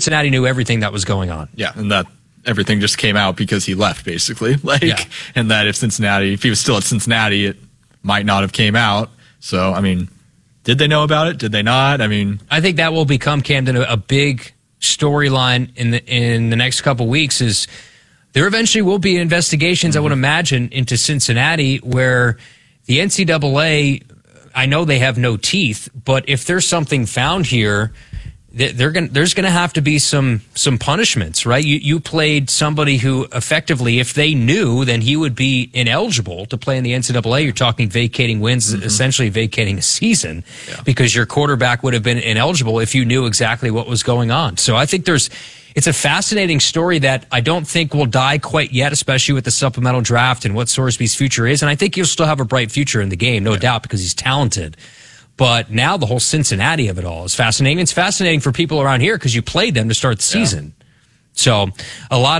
Cincinnati knew everything that was going on. Yeah, and that everything just came out because he left, basically. And that if he was still at Cincinnati, it might not have came out. So, I mean, did they know about it? Did they not? I mean, I think that will become, Camden, a big storyline in the next couple weeks. Is there eventually will be investigations, I would imagine, into Cincinnati, where the NCAA, I know they have no teeth, but if there's something found here, there's going to have to be some punishments, right? You played somebody who effectively, if they knew, then he would be ineligible to play in the NCAA. You're talking vacating wins, essentially vacating a season, because your quarterback would have been ineligible if you knew exactly what was going on. So I think it's a fascinating story that I don't think will die quite yet, especially with the supplemental draft and what Sorsby's future is. And I think he'll still have a bright future in the game, no doubt, because he's talented. But now the whole Cincinnati of it all is fascinating. It's fascinating for people around here because you played them to start the season. So a lot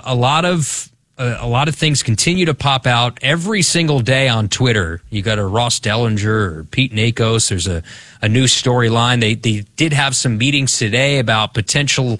of things continue to pop out every single day on Twitter. You got a Ross Dellinger or Pete Nakos. There's a new storyline. They did have some meetings today about potential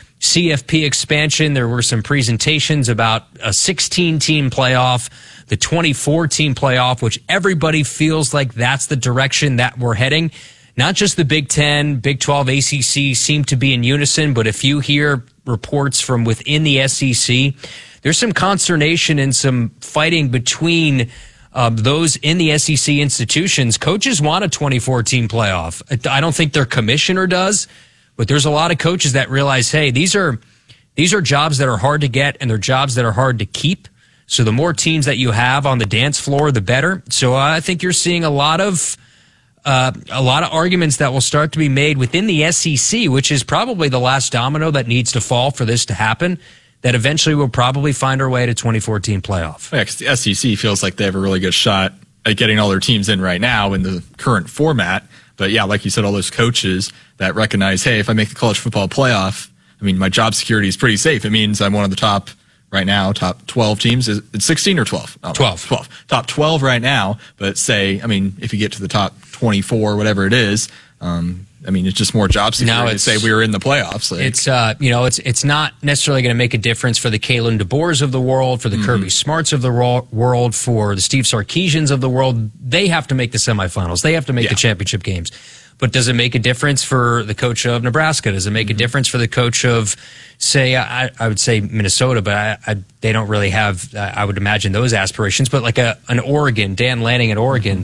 CFP expansion. There were some presentations about a 16-team playoff, the 24-team playoff, which everybody feels like that's the direction that we're heading. Not just the Big Ten, Big 12, ACC seem to be in unison, but if you hear reports from within the SEC, there's some consternation and some fighting between those in the SEC institutions. Coaches want a 24-team playoff. I don't think their commissioner does, but there's a lot of coaches that realize, hey, these are jobs that are hard to get and they're jobs that are hard to keep. So the more teams that you have on the dance floor, the better. So I think you're seeing a lot of arguments that will start to be made within the SEC, which is probably the last domino that needs to fall for this to happen, that eventually we'll probably find our way to 2014 playoff. Yeah, 'cause the SEC feels like they have a really good shot at getting all their teams in right now in the current format. But yeah, like you said, all those coaches that recognize, hey, if I make the college football playoff, I mean, my job security is pretty safe. It means I'm one of the top, right now, top 12 teams. Is it 16 or 12? Oh, 12. Top 12 right now. But say, I mean, if you get to the top 24, whatever it is, I mean, it's just more job security to say we were in the playoffs. It's not necessarily going to make a difference for the Kalen DeBoers of the world, for the Kirby Smarts of the world, for the Steve Sarkisians of the world. They have to make the semifinals. They have to make the championship games. But does it make a difference for the coach of Nebraska? Does it make a difference for the coach of, say, I would say Minnesota, but they don't really have, I would imagine, those aspirations. But like an Oregon, Dan Lanning at Oregon,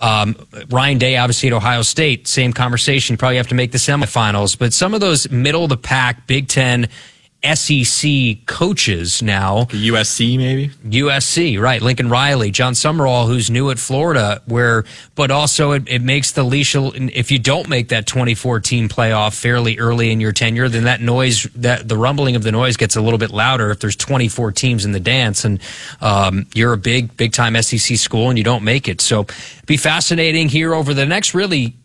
Ryan Day, obviously at Ohio State, same conversation. You probably have to make the semifinals. But some of those middle-of-the-pack Big Ten SEC coaches now. USC, maybe? USC, right. Lincoln Riley, John Summerall, who's new at Florida, but also it makes the leash, if you don't make that 2014 playoff fairly early in your tenure, then that noise, the rumbling of the noise gets a little bit louder if there's 24 teams in the dance and you're a big time SEC school and you don't make it. So be fascinating here over the next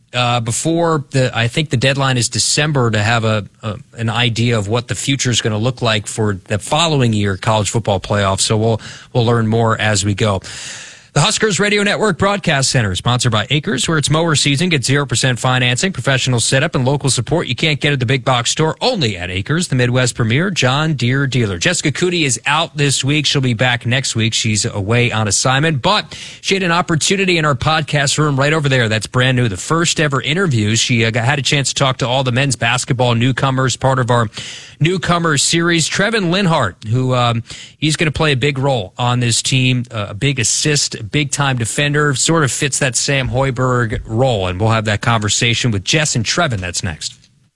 I think the deadline is December to have an idea of what the future is going to look like for the following year college football playoff. So we'll learn more as we go. The Huskers Radio Network Broadcast Center is sponsored by Acres, where it's mower season. Get 0% financing, professional setup, and local support you can't get at the big box store. Only at Acres, the Midwest premier John Deere dealer. Jessica Cootie is out this week. She'll be back next week. She's away on assignment, but she had an opportunity in our podcast room right over there. That's brand new. The first ever interviews. She had a chance to talk to all the men's basketball newcomers, part of our newcomers series. Trevin Linhart, who he's going to play a big role on this team, a big assist, big-time defender, sort of fits that Sam Hoiberg role, and we'll have that conversation with Jess and Trevin. That's next.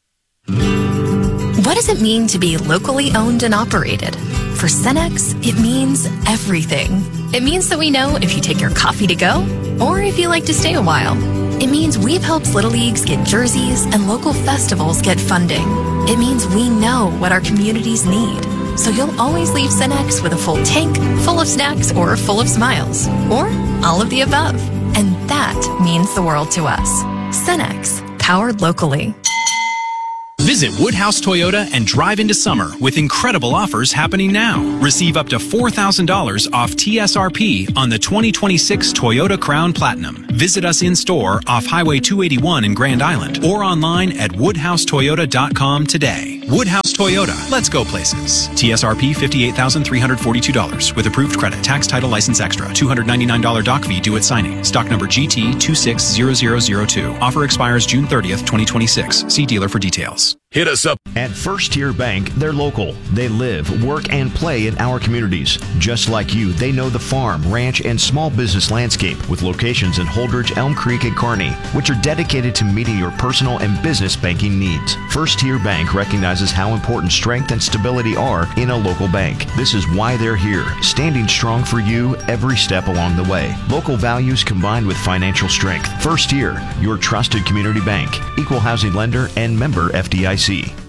What does it mean to be locally owned and operated? For Cenex, it means everything. It means that we know if you take your coffee to go or if you like to stay a while. It means we've helped Little Leagues get jerseys and local festivals get funding. It means we know what our communities need. So you'll always leave Cenex with a full tank, full of snacks, or full of smiles. Or all of the above. And that means the world to us. Cenex, powered locally. Visit Woodhouse Toyota and drive into summer with incredible offers happening now. Receive up to $4,000 off TSRP on the 2026 Toyota Crown Platinum. Visit us in-store off Highway 281 in Grand Island or online at woodhousetoyota.com today. Woodhouse Toyota. Let's go places. TSRP $58,342 with approved credit. Tax, title, license extra. $299 doc fee due at signing. Stock number GT260002. Offer expires June 30th, 2026. See dealer for details. Hit us up. At First Tier Bank, they're local. They live, work, and play in our communities. Just like you, they know the farm, ranch, and small business landscape with locations in Holdridge, Elm Creek, and Kearney, which are dedicated to meeting your personal and business banking needs. First Tier Bank recognizes how important strength and stability are in a local bank. This is why they're here, standing strong for you every step along the way. Local values combined with financial strength. First Tier, your trusted community bank. Equal housing lender and member FDIC.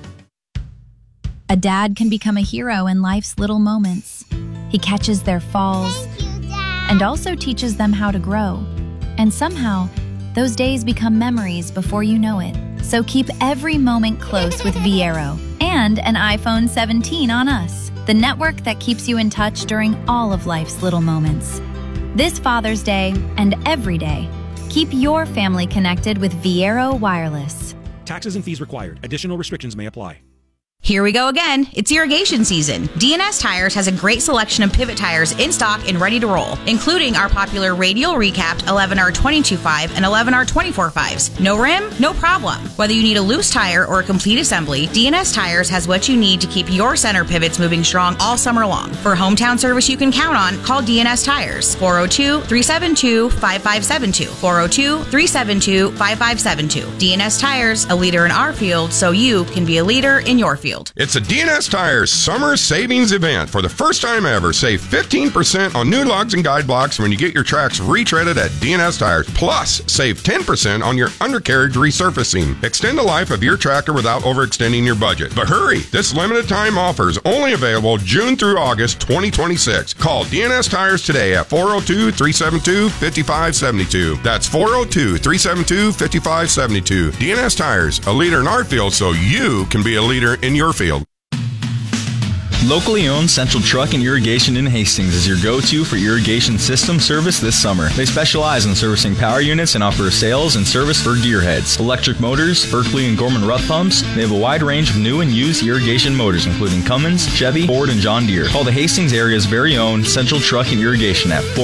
A dad can become a hero in life's little moments. He catches their falls and also teaches them how to grow. And somehow, those days become memories before you know it. So keep every moment close with Viero and an iPhone 17 on us, the network that keeps you in touch during all of life's little moments. This Father's Day and every day, keep your family connected with Viero Wireless. Taxes and fees required. Additional restrictions may apply. Here we go again. It's irrigation season. DNS Tires has a great selection of pivot tires in stock and ready to roll, including our popular radial recapped 11R22.5 and 11R24.5s. No rim? No problem. Whether you need a loose tire or a complete assembly, DNS Tires has what you need to keep your center pivots moving strong all summer long. For hometown service you can count on, call DNS Tires. 402-372-5572. 402-372-5572. DNS Tires, a leader in our field so you can be a leader in your field. It's a DNS Tires Summer Savings Event. For the first time ever, save 15% on new lugs and guide blocks when you get your tracks retreaded at DNS Tires. Plus, save 10% on your undercarriage resurfacing. Extend the life of your tractor without overextending your budget. But hurry! This limited time offer is only available June through August 2026. Call DNS Tires today at 402-372-5572. That's 402-372-5572. DNS Tires, a leader in our field so you can be a leader in your field. Locally owned Central Truck and Irrigation in Hastings is your go-to for irrigation system service this summer. They specialize in servicing power units and offer sales and service for gearheads, electric motors, Berkeley and Gorman-Rupp pumps. They have a wide range of new and used irrigation motors, including Cummins, Chevy, Ford, and John Deere. Call the Hastings area's very own Central Truck and Irrigation at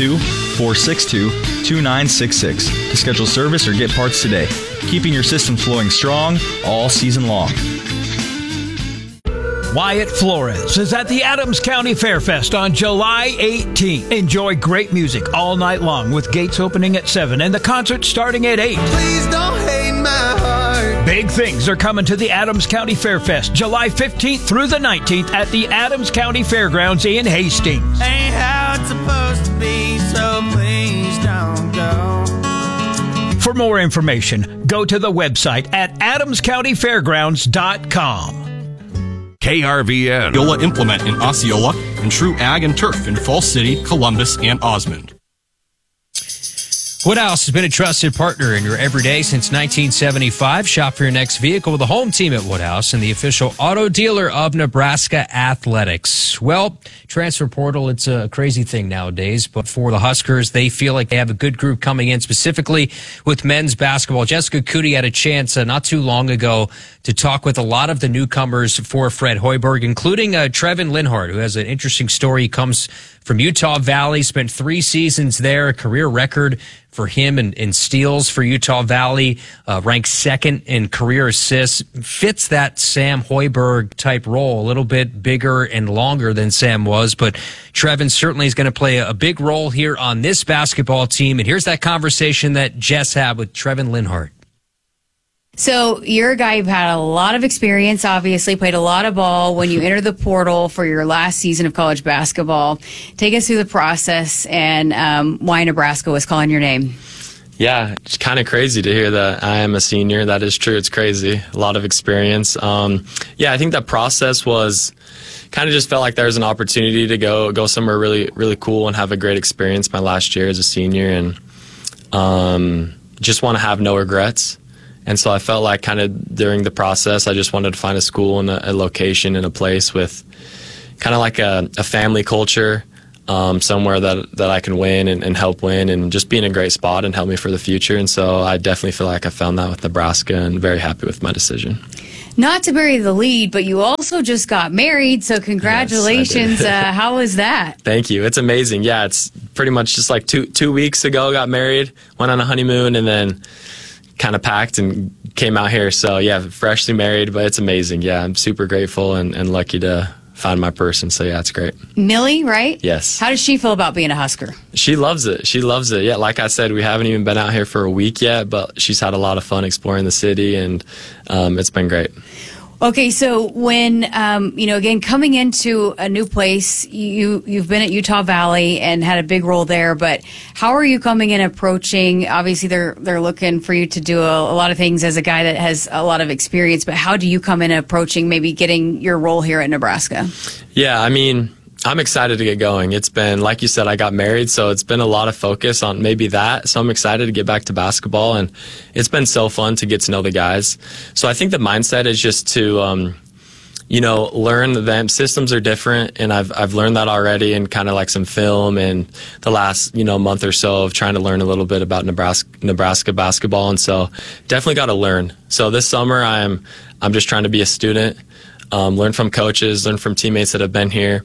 402-462-2966 to schedule service or get parts today, keeping your system flowing strong all season long. Wyatt Flores is at the Adams County Fairfest on July 18th. Enjoy great music all night long with gates opening at 7 and the concert starting at 8. Please don't hate my heart. Big things are coming to the Adams County Fairfest July 15th through the 19th at the Adams County Fairgrounds in Hastings. Ain't how it's supposed to be, so please don't go. For more information, go to the website at adamscountyfairgrounds.com. KRVN. Osceola Implement in Osceola and True Ag and Turf in Falls City, Columbus, and Osmond. Woodhouse has been a trusted partner in your everyday since 1975. Shop for your next vehicle with the home team at Woodhouse and the official auto dealer of Nebraska Athletics. Well, transfer portal, it's a crazy thing nowadays, but for the Huskers, they feel like they have a good group coming in, specifically with men's basketball. Jessica Cootie had a chance not too long ago to talk with a lot of the newcomers for Fred Hoiberg, including Trevin Linhart, who has an interesting story. He comes from Utah Valley, spent 3 seasons there, a career record for him in steals for Utah Valley, ranked second in career assists, fits that Sam Hoiberg type role, a little bit bigger and longer than Sam was, but Trevin certainly is going to play a big role here on this basketball team. And here's that conversation that Jess had with Trevin Linhart. So you're a guy who had a lot of experience, obviously played a lot of ball when you entered the portal for your last season of college basketball. Take us through the process and why Nebraska was calling your name. Yeah, it's kind of crazy to hear that I am a senior. That is true. It's crazy. A lot of experience. I think that process was kind of just felt like there was an opportunity to go somewhere really, really cool and have a great experience my last year as a senior, and just want to have no regrets. And so I felt like kind of during the process, I just wanted to find a school and a location and a place with kind of like a family culture, somewhere that I can win and help win and just be in a great spot and help me for the future. And so I definitely feel like I found that with Nebraska and very happy with my decision. Not to bury the lead, but you also just got married, so congratulations. Yes, how was that? Thank you. It's amazing. Yeah, it's pretty much just like two weeks ago got married, went on a honeymoon, and then kind of packed and came out here. So yeah, freshly married, but it's amazing. Yeah, I'm super grateful and lucky to find my person. So yeah, it's great. Millie, right? Yes. How does she feel about being a Husker? She loves it. She loves it. Yeah, like I said, we haven't even been out here for a week yet, but she's had a lot of fun exploring the city, and it's been great. Okay, so when again, coming into a new place, you've been at Utah Valley and had a big role there, but how are you coming in approaching? Obviously, they're looking for you to do a lot of things as a guy that has a lot of experience, but how do you come in approaching maybe getting your role here at Nebraska? Yeah, I mean, I'm excited to get going. It's been, like you said, I got married, so it's been a lot of focus on maybe that. So I'm excited to get back to basketball, and it's been so fun to get to know the guys. So I think the mindset is just to, learn them. Systems are different, and I've learned that already in kind of like some film and the last, month or so of trying to learn a little bit about Nebraska basketball. And so definitely got to learn. So this summer I'm just trying to be a student, learn from coaches, learn from teammates that have been here.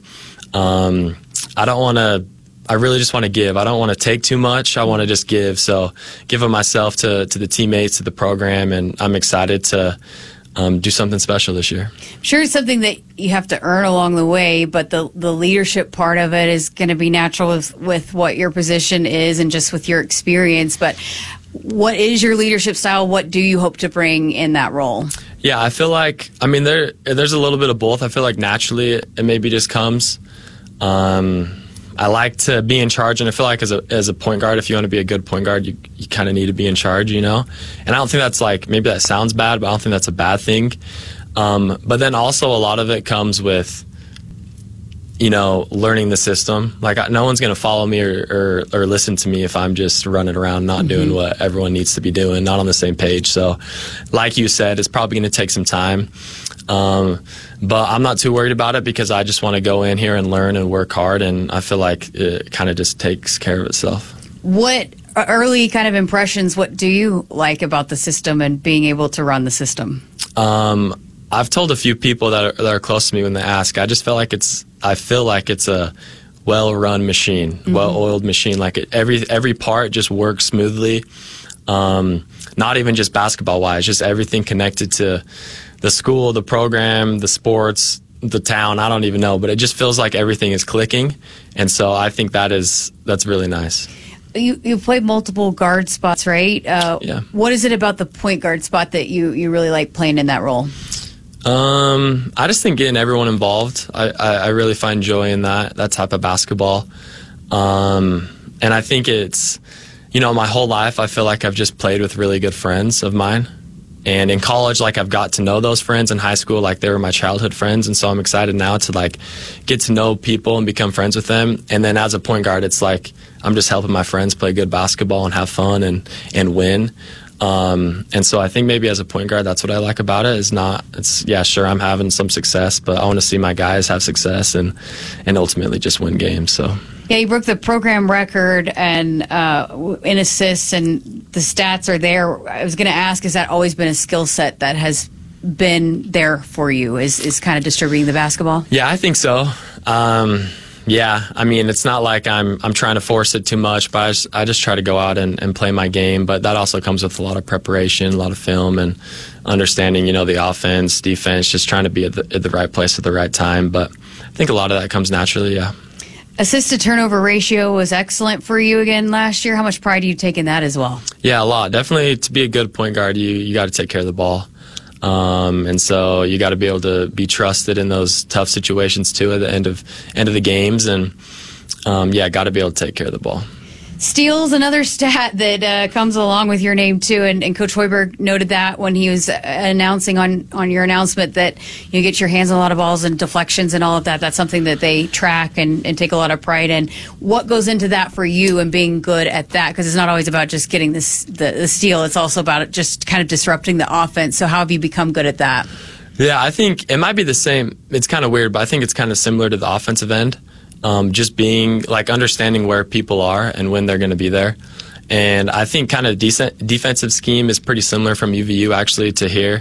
I really just want to give. I don't want to take too much. I want to just give. So give of myself to the teammates, to the program, and I'm excited to do something special this year. I'm sure it's something that you have to earn along the way, but the leadership part of it is going to be natural with what your position is and just with your experience. But what is your leadership style? What do you hope to bring in that role? Yeah, I feel like, there's a little bit of both. I feel like naturally it maybe just comes. I like to be in charge, and I feel like as a point guard, if you want to be a good point guard, you kind of need to be in charge, And I don't think that's maybe that sounds bad, but I don't think that's a bad thing. But then also a lot of it comes with, learning the system. No one's going to follow me or listen to me if I'm just running around not doing what everyone needs to be doing, not on the same page. So like you said, it's probably going to take some time. But I'm not too worried about it because I just want to go in here and learn and work hard, and I feel like it kind of just takes care of itself. What early kind of impressions, what do you like about the system and being able to run the system? I've told a few people that are close to me when they ask, I feel like it's a well-run machine, well-oiled machine. Every part just works smoothly. Not even just basketball-wise, just everything connected to the school, the program, the sports, the town. I don't even know, but it just feels like everything is clicking, and so I think that's really nice. You played multiple guard spots, right? Yeah. What is it about the point guard spot that you really like playing in that role? I just think getting everyone involved. I really find joy in that type of basketball. And I think it's, my whole life I feel like I've just played with really good friends of mine. And in college, I've got to know those friends. In high school, they were my childhood friends. And so I'm excited now to get to know people and become friends with them. And then as a point guard, it's I'm just helping my friends play good basketball and have fun and win. And so I think maybe as a point guard, that's what I like about it. Sure, I'm having some success, but I want to see my guys have success and ultimately just win games. So. Yeah, you broke the program record and in assists, and the stats are there. I was going to ask, has that always been a skill set that has been there for you, is kind of distributing the basketball? Yeah, I think so. It's not like I'm trying to force it too much, but I just try to go out and play my game. But that also comes with a lot of preparation, a lot of film, and understanding, the offense, defense, just trying to be at the right place at the right time. But I think a lot of that comes naturally, yeah. Assist to turnover ratio was excellent for you again last year. How much pride do you take in that as well? Yeah, a lot. Definitely, to be a good point guard, you got to take care of the ball. And so you got to be able to be trusted in those tough situations too at the end of the games, and got to be able to take care of the ball. Steals, another stat that comes along with your name too, and Coach Hoiberg noted that when he was announcing on your announcement that you get your hands on a lot of balls and deflections and all of that. That's something that they track and take a lot of pride in. What goes into that for you and being good at that? Because it's not always about just getting the steal. It's also about just kind of disrupting the offense. So how have you become good at that? Yeah, I think it might be the same. It's kind of weird, but I think it's kind of similar to the offensive end. Just being understanding where people are and when they're going to be there. And I think kind of decent defensive scheme is pretty similar from UVU actually to here.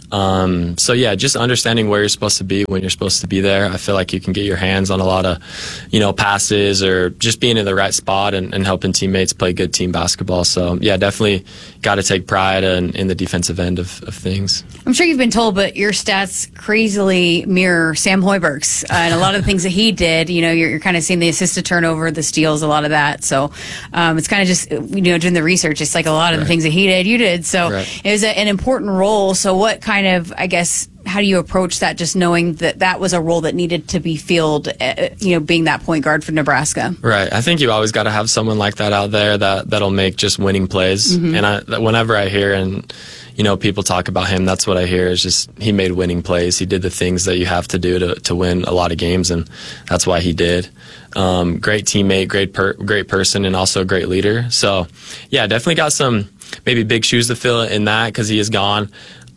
So yeah, just understanding where you're supposed to be when you're supposed to be there. I feel like you can get your hands on a lot of, passes or just being in the right spot and helping teammates play good team basketball. So yeah, definitely got to take pride in the defensive end of things. I'm sure you've been told, but your stats crazily mirror Sam Hoiberg's and a lot of the things that he did. You're kind of seeing the assist to turnover, the steals, a lot of that. So it's kind of just, doing the research. It's like a lot of the things that he did, you did. So it was an important role. So what kind of, I guess, how do you approach that, just knowing that was a role that needed to be filled, being that point guard for Nebraska? Right. I think you always got to have someone like that out there that'll make just winning plays. Mm-hmm. And whenever I hear and people talk about him, that's what I hear is just he made winning plays. He did the things that you have to do to win a lot of games, and that's why he did. Great teammate, great person, and also a great leader. So, yeah, definitely got some maybe big shoes to fill in that because he is gone.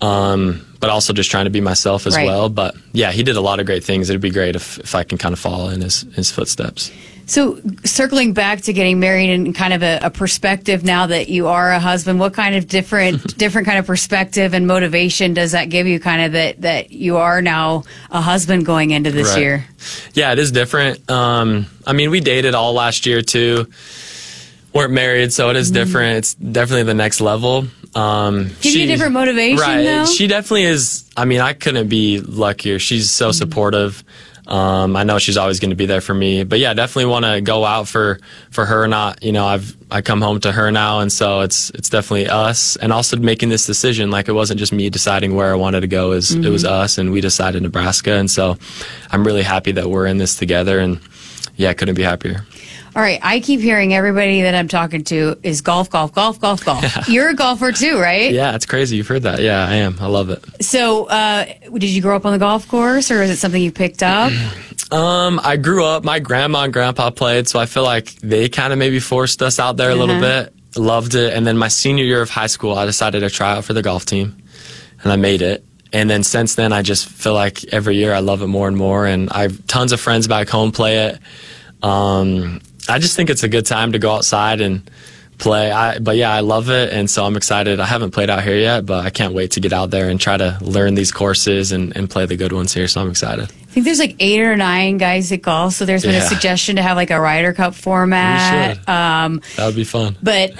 But also just trying to be myself as well. But yeah, he did a lot of great things. It'd be great if I can kind of follow in his footsteps. So circling back to getting married and kind of a perspective now that you are a husband, what kind of different kind of perspective and motivation does that give you, kind of that you are now a husband going into this year? Yeah, it is different. We dated all last year too. Weren't married, so it is different. It's definitely the next level. Give you a different motivation, though? She definitely is. I couldn't be luckier. She's so supportive. I know she's always going to be there for me. But yeah, definitely want to go out for her. Not, I come home to her now, and so it's definitely us. And also making this decision, like it wasn't just me deciding where I wanted to go. It was us, and we decided Nebraska. And so I'm really happy that we're in this together. And yeah, couldn't be happier. All right, I keep hearing everybody that I'm talking to is golf. Yeah. You're a golfer too, right? Yeah, it's crazy. You've heard that. Yeah, I am. I love it. So, did you grow up on the golf course, or is it something you picked up? I grew up, my grandma and grandpa played, so I feel like they kind of maybe forced us out there a little bit. Loved it. And then my senior year of high school, I decided to try out for the golf team, and I made it. And then since then, I just feel like every year I love it more and more, and I have tons of friends back home play it. I just think it's a good time to go outside and play. But yeah, I love it, and so I'm excited. I haven't played out here yet, but I can't wait to get out there and try to learn these courses and play the good ones here, so I'm excited. I think there's like 8 or 9 guys that golf, so there's been a suggestion to have like a Ryder Cup format. We should. That would be fun. But,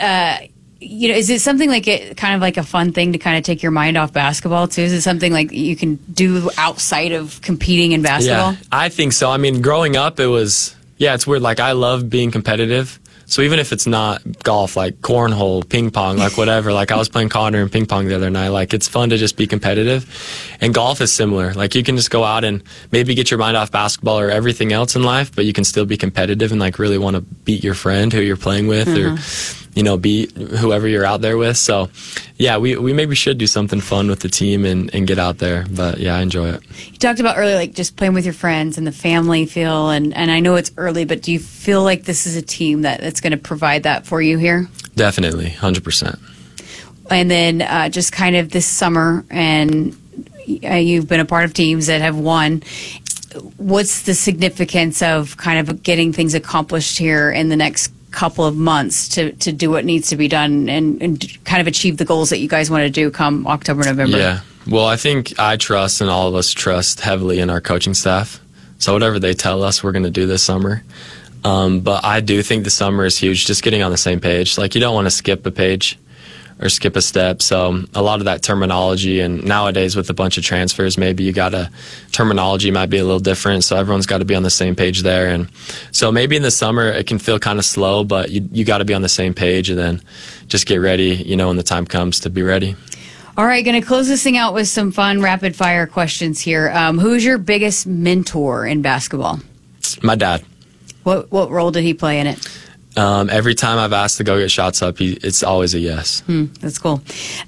is it something like kind of like a fun thing to kind of take your mind off basketball too? Is it something like you can do outside of competing in basketball? Yeah, I think so. Growing up, it was... Yeah, it's weird. Like, I love being competitive. So even if it's not golf, like cornhole, ping pong, like whatever, like I was playing Connor and ping pong the other night, like it's fun to just be competitive. And golf is similar. Like you can just go out and maybe get your mind off basketball or everything else in life, but you can still be competitive and like really want to beat your friend who you're playing with or, beat whoever you're out there with. So yeah, we maybe should do something fun with the team and get out there. But yeah, I enjoy it. You talked about earlier, like just playing with your friends and the family feel. And I know it's early, but do you feel like this is a team that's going to provide that for you here? Definitely, 100%. And then just kind of this summer, and you've been a part of teams that have won. What's the significance of kind of getting things accomplished here in the next couple of months to do what needs to be done and kind of achieve the goals that you guys want to do come October, November? Yeah. Well, I think I trust and all of us trust heavily in our coaching staff. So whatever they tell us, we're going to do this summer. But I do think the summer is huge, just getting on the same page. Like you don't want to skip a page or skip a step. So a lot of that terminology, and nowadays with a bunch of transfers, maybe terminology might be a little different. So everyone's got to be on the same page there. And so maybe in the summer it can feel kind of slow, but you got to be on the same page and then just get ready, when the time comes to be ready. All right, going to close this thing out with some fun rapid fire questions here. Who's your biggest mentor in basketball? My dad. What role did he play in it? Every time I've asked to go get shots up, it's always a yes. That's cool.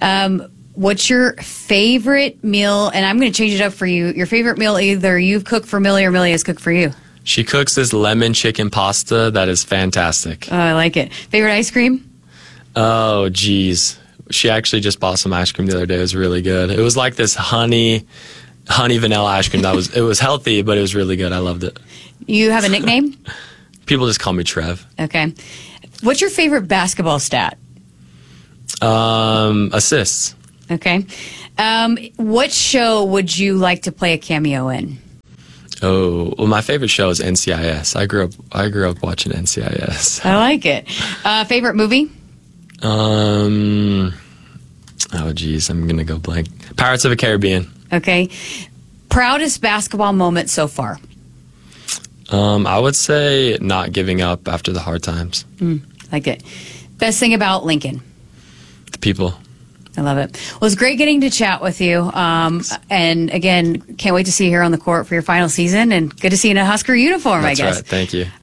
What's your favorite meal? And I'm going to change it up for you. Your favorite meal, either you've cooked for Millie or Millie has cooked for you. She cooks this lemon chicken pasta that is fantastic. Oh, I like it. Favorite ice cream? Oh, geez. She actually just bought some ice cream the other day. It was really good. It was like this honey vanilla ice cream. It was healthy, but it was really good. I loved it. You have a nickname? People just call me Trev. Okay. What's your favorite basketball stat? Assists. Okay. What show would you like to play a cameo in? Oh, well, my favorite show is NCIS. I grew up watching NCIS. I like it. Favorite movie? Oh, geez, I'm gonna go blank. Pirates of the Caribbean. Okay. Proudest basketball moment so far? I would say not giving up after the hard times. Like it. Best thing about Lincoln? The people. I love it. Well, it's great getting to chat with you. And again, can't wait to see you here on the court for your final season. And good to see you in a Husker uniform, That's I guess. Right. Thank you.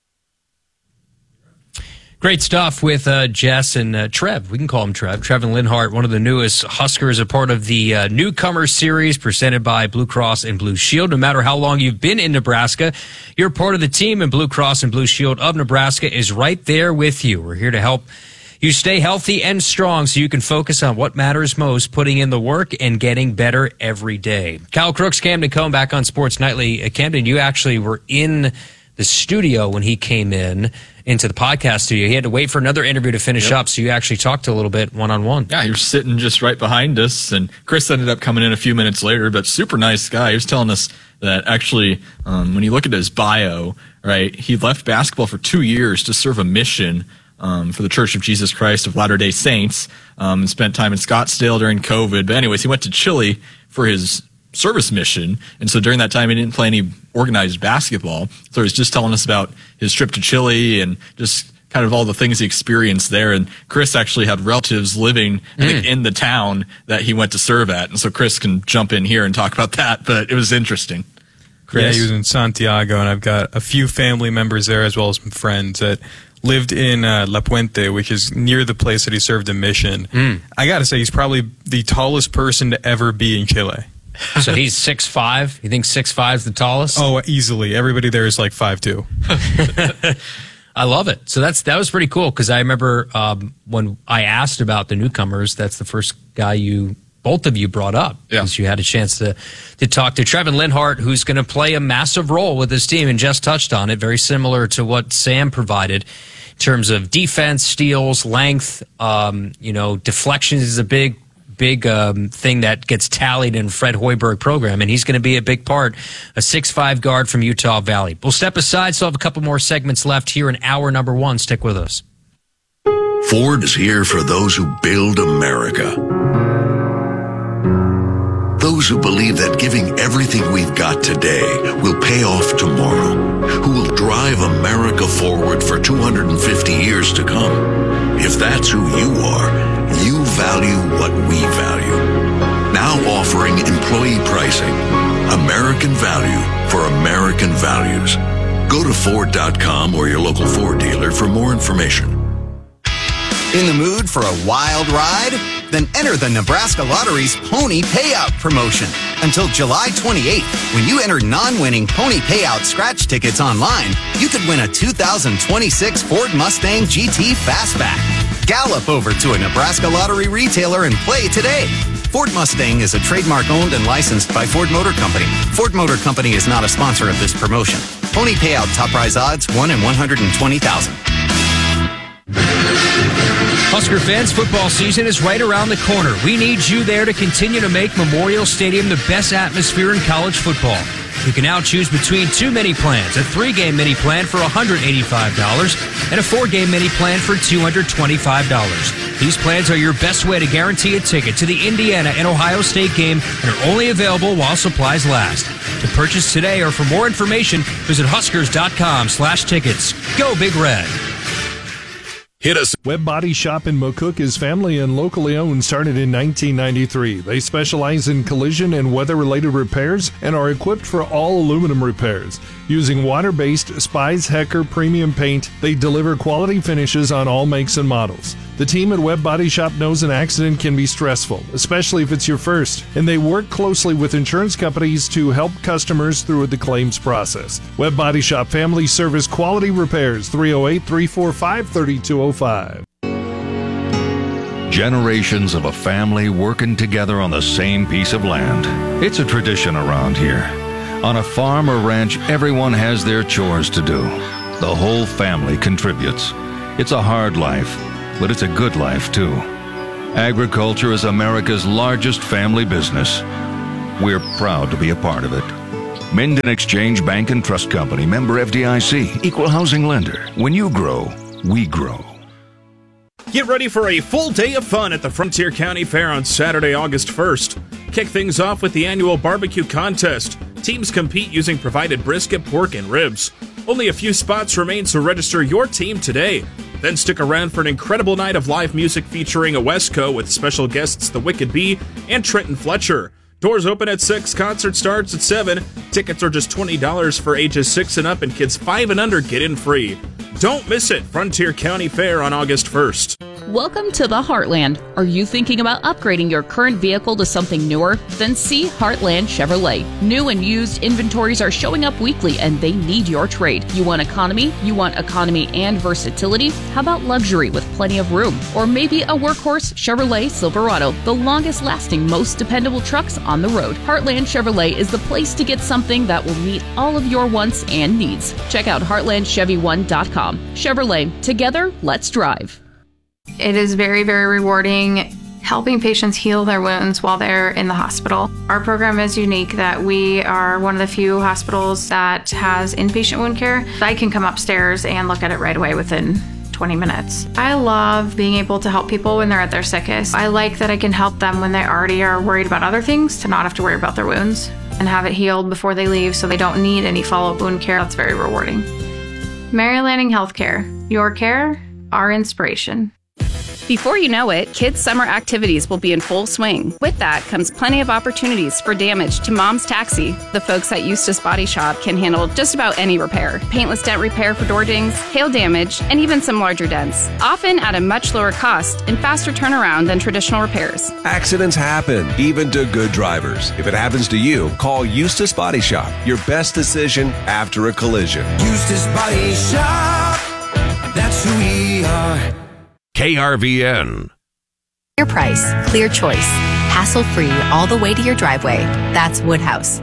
Great stuff with Jess and Trev. We can call him Trev. Trevin Linhart, one of the newest Huskers, a part of the Newcomer Series presented by Blue Cross and Blue Shield. No matter how long you've been in Nebraska, you're part of the team, and Blue Cross and Blue Shield of Nebraska is right there with you. We're here to help you stay healthy and strong so you can focus on what matters most, putting in the work and getting better every day. Kyle Crooks, Camden Cohn, back on Sports Nightly. Camden, you actually were in the studio when he came into the podcast studio. He had to wait for another interview to finish up, so you actually talked a little bit one-on-one. Yeah, he was sitting just right behind us, and Chris ended up coming in a few minutes later, but super nice guy. He was telling us that actually, when you look at his bio, right, he left basketball for 2 years to serve a mission for the Church of Jesus Christ of Latter-day Saints, and spent time in Scottsdale during COVID. But anyways, he went to Chile for his service mission, and so during that time he didn't play any organized basketball. So he was just telling us about his trip to Chile and just kind of all the things he experienced there. And Chris actually had relatives living I think, in the town that he went to serve at, and so Chris can jump in here and talk about that, but it was interesting. Chris? Yeah, he was in Santiago, and I've got a few family members there as well as some friends that lived in La Puente, which is near the place that he served a mission. I gotta say, he's probably the tallest person to ever be in Chile. So he's 6'5"? You think 6'5" is the tallest? Oh, easily. Everybody there is like 5'2". I love it. So that was pretty cool, because I remember when I asked about the newcomers, that's the first guy both of you brought up, because you had a chance to talk to Trevin Linhart, who's going to play a massive role with this team, and Jess touched on it, very similar to what Sam provided in terms of defense, steals, length, deflections is a big thing that gets tallied in Fred Hoiberg program, and he's going to be a big part, a 6'5" guard from Utah Valley. We'll step aside, so have a couple more segments left here in hour number 1. Stick with us. Ford is here for those who build America. Those who believe that giving everything we've got today will pay off tomorrow, who will drive America forward for 250 years to come. If that's who you are, you value what we value. Now offering employee pricing. American value for American values. Go to Ford.com or your local Ford dealer for more information. In the mood for a wild ride? Then enter the Nebraska Lottery's Pony Payout promotion. Until July 28th, when you enter non-winning Pony Payout scratch tickets online, you could win a 2026 Ford Mustang GT Fastback. Gallop over to a Nebraska Lottery retailer and play today. Ford Mustang is a trademark owned and licensed by Ford Motor Company. Ford Motor Company is not a sponsor of this promotion. Pony Payout top prize odds 1 in 120,000. Husker fans, football season is right around the corner. We need you there to continue to make Memorial Stadium the best atmosphere in college football. You can now choose between 2 mini plans, a 3-game mini plan for $185 and a 4-game mini plan for $225. These plans are your best way to guarantee a ticket to the Indiana and Ohio State game and are only available while supplies last. To purchase today or for more information, visit huskers.com/tickets. Go Big Red. Hit us. Web Body Shop in McCook is family and locally owned, started in 1993. They specialize in collision and weather-related repairs and are equipped for all aluminum repairs. Using water-based Spies Hecker premium paint, they deliver quality finishes on all makes and models. The team at Web Body Shop knows an accident can be stressful, especially if it's your first, and they work closely with insurance companies to help customers through the claims process. Web Body Shop Family Service Quality Repairs, 308-345-3205. Generations of a family working together on the same piece of land. It's a tradition around here. On a farm or ranch, everyone has their chores to do. The whole family contributes. It's a hard life, but it's a good life too. Agriculture is America's largest family business. We're proud to be a part of it. Minden Exchange Bank and Trust Company, member FDIC, equal housing lender. When you grow, we grow. Get ready for a full day of fun at the Frontier County Fair on Saturday, August 1st. Kick things off with the annual barbecue contest. Teams compete using provided brisket, pork, and ribs. Only a few spots remain, so register your team today. Then stick around for an incredible night of live music featuring a Wesco with special guests The Wicked Bee and Trenton Fletcher. Doors open at 6, concert starts at 7. Tickets are just $20 for ages 6 and up, and kids 5 and under get in free. Don't miss it, Frontier County Fair on August 1st. Welcome to the Heartland. Are you thinking about upgrading your current vehicle to something newer? Then see Heartland Chevrolet. New and used inventories are showing up weekly, and they need your trade. You want economy? You want economy and versatility? How about luxury with plenty of room? Or maybe a workhorse Chevrolet Silverado, the longest lasting, most dependable trucks on the road. Heartland Chevrolet is the place to get something that will meet all of your wants and needs. Check out heartlandchevy1.com. Chevrolet, together, let's drive. It is very, very rewarding helping patients heal their wounds while they're in the hospital. Our program is unique that we are one of the few hospitals that has inpatient wound care. I can come upstairs and look at it right away within 20 minutes. I love being able to help people when they're at their sickest. I like that I can help them when they already are worried about other things to not have to worry about their wounds and have it healed before they leave so they don't need any follow-up wound care. That's very rewarding. Mary Lanning Healthcare. Your care, our inspiration. Before you know it, kids' summer activities will be in full swing. With that comes plenty of opportunities for damage to Mom's Taxi. The folks at Eustace Body Shop can handle just about any repair. Paintless dent repair for door dings, hail damage, and even some larger dents. Often at a much lower cost and faster turnaround than traditional repairs. Accidents happen, even to good drivers. If it happens to you, call Eustace Body Shop. Your best decision after a collision. Eustace Body Shop, that's who we are. KRVN. Clear price, clear choice, hassle-free all the way to your driveway. That's Woodhouse.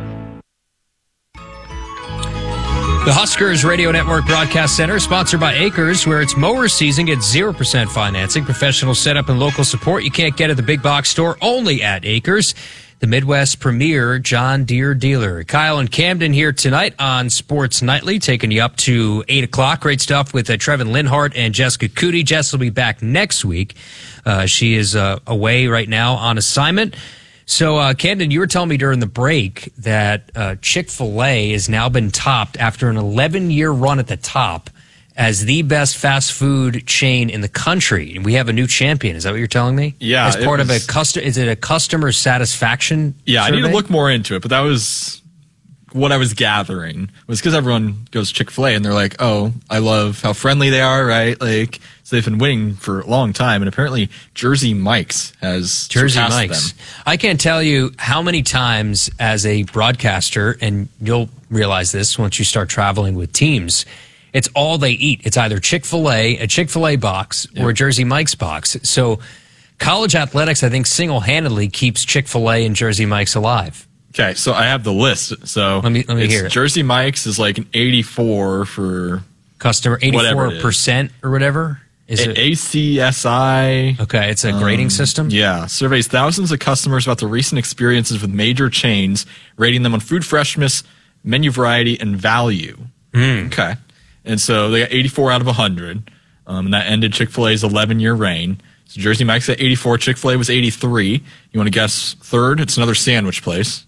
The Huskers Radio Network Broadcast Center, sponsored by Acres, where it's mower season. Get 0% financing, professional setup, and local support you can't get at the big box store, only at Acres, the Midwest premier John Deere dealer. Kyle and Camden here tonight on Sports Nightly, taking you up to 8 o'clock. Great stuff with Trevin Linhart and Jessica Cootie. Jess will be back next week. She is away right now on assignment. So, Camden, you were telling me during the break that Chick-fil-A has now been topped after an 11-year run at the top as the best fast food chain in the country. And we have a new champion. Is that what you're telling me? Yeah. As part of is it a customer satisfaction Yeah, survey? I need to look more into it, but that was what I was gathering. Was because everyone goes Chick-fil-A and they're like, oh, I love how friendly they are, right? Like, so they've been winning for a long time, and apparently Jersey Mike's has surpassed them. I can't tell you how many times as a broadcaster, and you'll realize this once you start traveling with teams, it's all they eat. It's either Chick-fil-A, a Chick-fil-A box, or a Jersey Mike's box. So college athletics, I think, single-handedly keeps Chick-fil-A and Jersey Mike's alive. Okay, so I have the list. So let me hear it. Jersey Mike's is like an 84 for customer, 84% or whatever. Is it ACSI? Okay, it's a grading system. Yeah, surveys thousands of customers about their recent experiences with major chains, rating them on food freshness, menu variety, and value. Okay, and so they got 84 out of 100, and that ended Chick-fil-A's 11-year reign. So Jersey Mike's at 84, Chick-fil-A was 83. You want to guess third? It's another sandwich place.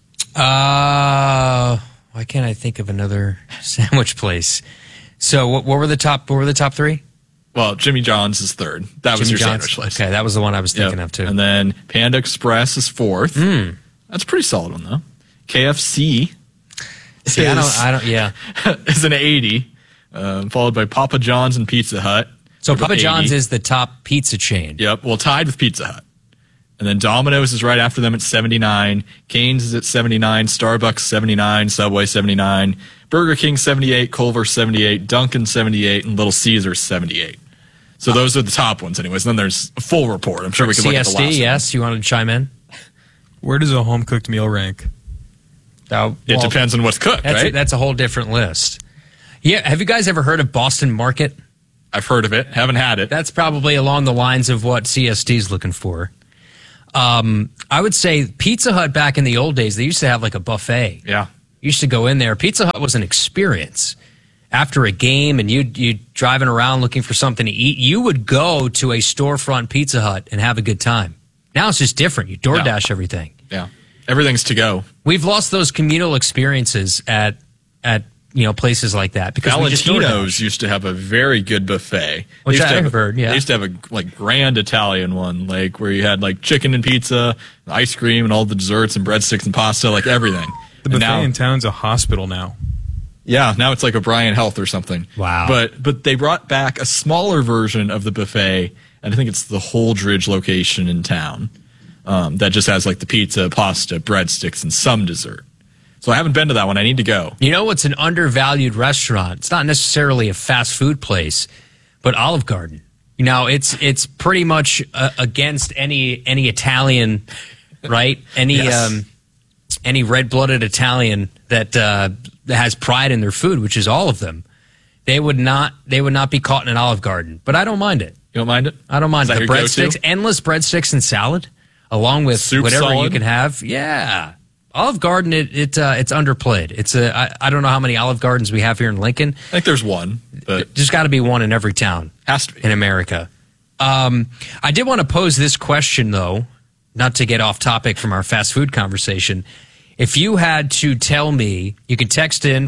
Why can't I think of another sandwich place? So what were the top three? Well, Jimmy John's is third. That was your sandwich place. Okay, that was the one I was thinking of too. And then Panda Express is fourth. That's a pretty solid one though. KFC. See, I don't. Yeah, is an 80, followed by Papa John's and Pizza Hut. So Papa John's is the top pizza chain. Yep, well, tied with Pizza Hut. And then Domino's is right after them at 79. Cane's is at 79. Starbucks 79. Subway 79. Burger King 78. Culver 78. Dunkin' 78. And Little Caesars 78. So those are the top ones anyways. And then there's a full report. I'm sure we can look at the last one. Yes, you want to chime in? Where does a home-cooked meal rank? It depends on what's cooked, right? That's a whole different list. Yeah, have you guys ever heard of Boston Market? I've heard of it. Haven't had it. That's probably along the lines of what CST is looking for. I would say Pizza Hut back in the old days, they used to have like a buffet. Yeah. You used to go in there. Pizza Hut was an experience. After a game and you driving around looking for something to eat, you would go to a storefront Pizza Hut and have a good time. Now it's just different. You DoorDash everything. Yeah. Everything's to go. We've lost those communal experiences at places like that because Valentino's used to have a very good buffet. Which I've heard, yeah. They used to have a grand Italian one, like where you had like chicken and pizza, and ice cream, and all the desserts and breadsticks and pasta, like everything. The buffet in town's a hospital now. Yeah, now it's like O'Brien Health or something. Wow. But they brought back a smaller version of the buffet, and I think it's the Holdridge location in town that just has like the pizza, pasta, breadsticks, and some dessert. So I haven't been to that one. I need to go. You know what's an undervalued restaurant? It's not necessarily a fast food place, but Olive Garden. You know, it's pretty much against any Italian, right? Any red-blooded Italian that has pride in their food, which is all of them. They would not be caught in an Olive Garden. But I don't mind it. You don't mind it? I don't mind it. The breadsticks, endless breadsticks and salad, along with Soup whatever solid. you can have. Yeah. Olive Garden, it's underplayed. I don't know how many Olive Gardens we have here in Lincoln. I think there's one. But there's got to be one in every town. Has to be. In America. I did want to pose this question, though, not to get off topic from our fast food conversation. If you had to tell me, you can text in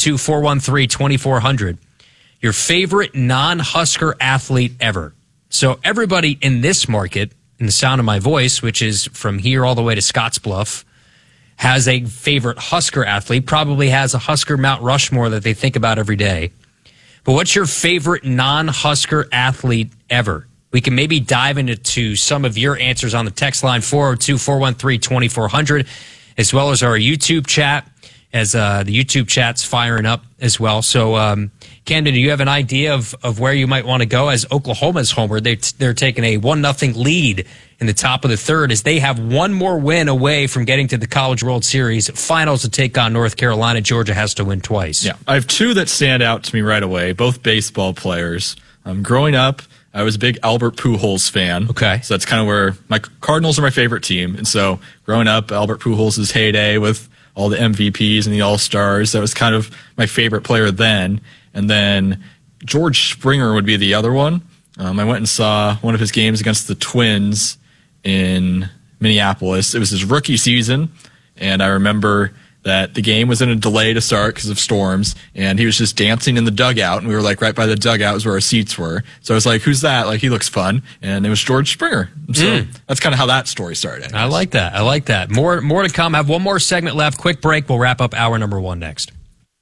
402-413-2400, your favorite non-Husker athlete ever. So everybody in this market, in the sound of my voice, which is from here all the way to Scottsbluff, has a favorite Husker athlete, probably has a Husker Mount Rushmore that they think about every day. But what's your favorite non-Husker athlete ever? We can maybe dive into some of your answers on the text line, 402-413-2400, as well as our YouTube chat, as the YouTube chat's firing up as well. So, Camden, do you have an idea of where you might want to go? As Oklahoma's homer, they're taking a 1-0 lead in the top of the third as they have one more win away from getting to the College World Series finals to take on North Carolina. Georgia has to win twice. Yeah, I have two that stand out to me right away, both baseball players. Growing up, I was a big Albert Pujols fan. Okay. So that's kind of where my Cardinals are my favorite team. And so growing up, Albert Pujols' heyday with all the MVPs and the All-Stars, that was kind of my favorite player then. And then George Springer would be the other one. I went and saw one of his games against the Twins in Minneapolis. It was his rookie season, and I remember that the game was in a delay to start because of storms, and he was just dancing in the dugout, and we were like right by the dugout is where our seats were. So I was like, who's that? Like, he looks fun. And it was George Springer. So that's kind of how that story started. I like that. More to come. Have one more segment left. Quick break. We'll wrap up hour number 1 next.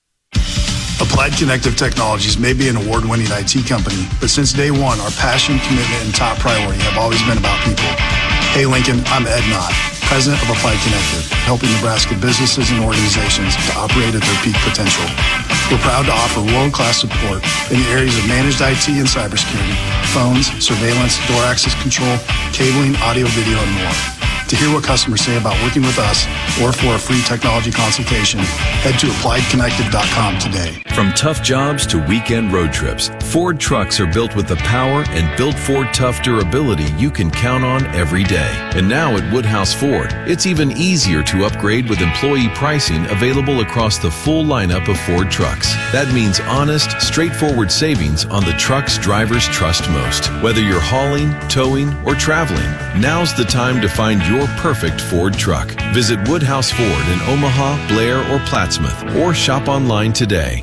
Applied Connective Technologies may be an award-winning IT company, but since day one, our passion, commitment, and top priority have always been about people. Hey Lincoln, I'm Ed Knott, President of Applied Connective, helping Nebraska businesses and organizations to operate at their peak potential. We're proud to offer world-class support in the areas of managed IT and cybersecurity, phones, surveillance, door access control, cabling, audio, video, and more. To hear what customers say about working with us or for a free technology consultation, head to appliedconnective.com today. From tough jobs to weekend road trips, Ford trucks are built with the power and built Ford tough durability you can count on every day. And now at Woodhouse Ford, it's even easier to upgrade with employee pricing available across the full lineup of Ford trucks. That means honest, straightforward savings on the trucks drivers trust most. Whether you're hauling, towing, or traveling, now's the time to find your perfect Ford truck. Visit Woodhouse Ford in Omaha, Blair, or Plattsmouth, or shop online today.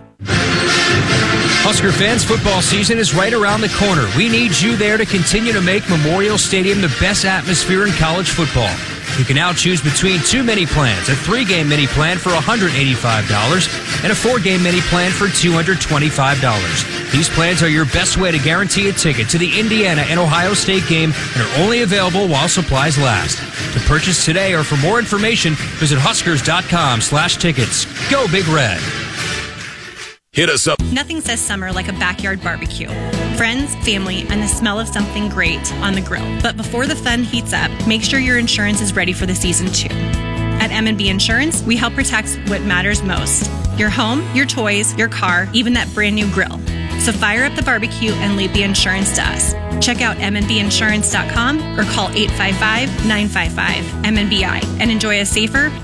Husker fans, football season is right around the corner. We need you there to continue to make Memorial Stadium the best atmosphere in college football. You can now choose between 2 mini plans, a 3-game mini plan for $185 and a 4-game mini plan for $225. These plans are your best way to guarantee a ticket to the Indiana and Ohio State game and are only available while supplies last. To purchase today or for more information, visit Huskers.com/tickets. Go Big Red. Hit us up. Nothing says summer like a backyard barbecue. Friends, family, and the smell of something great on the grill. But before the fun heats up, make sure your insurance is ready for the season too. At M&B Insurance, we help protect what matters most. Your home, your toys, your car, even that brand new grill. So fire up the barbecue and leave the insurance to us. Check out mnbinsurance.com or call 855-955-MNBI and enjoy a safer,